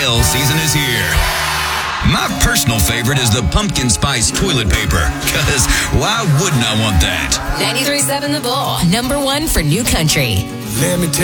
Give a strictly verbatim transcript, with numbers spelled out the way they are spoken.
Sale season is here. My personal favorite is the pumpkin spice toilet paper, because why wouldn't I want that? ninety-three point seven The Bull, number one for New Country. Let me tell